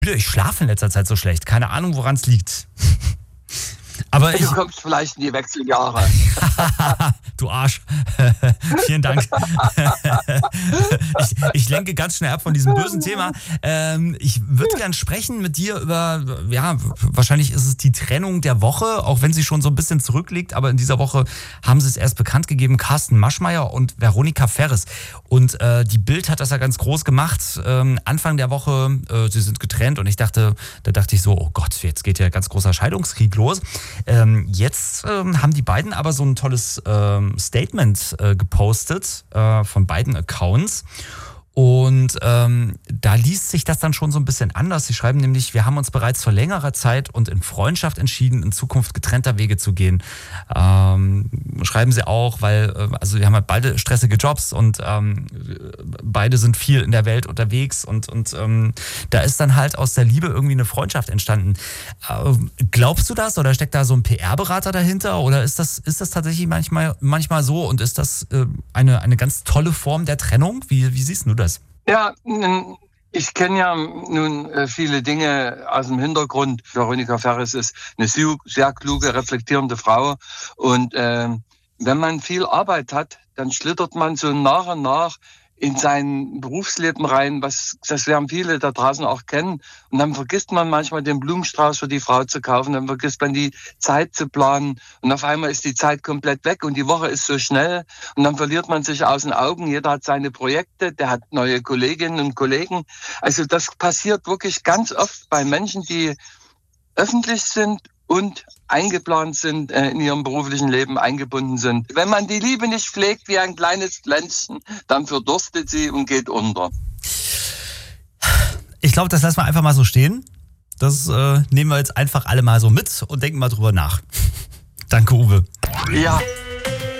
Ich schlafe in letzter Zeit so schlecht. Keine Ahnung, woran es liegt. Aber du kommst vielleicht in die Wechseljahre. Du Arsch. Vielen Dank. Ich lenke ganz schnell ab von diesem bösen Thema. Ich würde gern sprechen mit dir über, ja, wahrscheinlich ist es die Trennung der Woche, auch wenn sie schon so ein bisschen zurückliegt, aber in dieser Woche haben sie es erst bekannt gegeben, Carsten Maschmeyer und Veronika Ferres. Und die Bild hat das ja ganz groß gemacht. Anfang der Woche, sie sind getrennt und da dachte ich so, oh Gott, jetzt geht ja ganz großer Scheidungskrieg los. Jetzt haben die beiden aber so ein tolles Statement gepostet von beiden Accounts. Und da liest sich das dann schon so ein bisschen anders. Sie schreiben nämlich, wir haben uns bereits vor längerer Zeit und in Freundschaft entschieden, in Zukunft getrennter Wege zu gehen. Schreiben sie auch, weil also wir haben halt beide stressige Jobs und beide sind viel in der Welt unterwegs und da ist dann halt aus der Liebe irgendwie eine Freundschaft entstanden. Glaubst du das oder steckt da so ein PR-Berater dahinter oder ist das tatsächlich manchmal so und ist das eine ganz tolle Form der Trennung? Wie siehst du das? Ja, ich kenne ja nun viele Dinge aus dem Hintergrund. Veronika Ferres ist eine sehr kluge, reflektierende Frau. Und wenn man viel Arbeit hat, dann schlittert man so nach und nach in sein Berufsleben rein, das werden viele da draußen auch kennen. Und dann vergisst man manchmal den Blumenstrauß für die Frau zu kaufen, dann vergisst man die Zeit zu planen und auf einmal ist die Zeit komplett weg und die Woche ist so schnell und dann verliert man sich aus den Augen. Jeder hat seine Projekte, der hat neue Kolleginnen und Kollegen. Also das passiert wirklich ganz oft bei Menschen, die öffentlich sind und eingeplant sind, in ihrem beruflichen Leben eingebunden sind. Wenn man die Liebe nicht pflegt wie ein kleines Pflänzchen, dann verdurstet sie und geht unter. Ich glaube, das lassen wir einfach mal so stehen. Das nehmen wir jetzt einfach alle mal so mit und denken mal drüber nach. Danke, Uwe. Ja.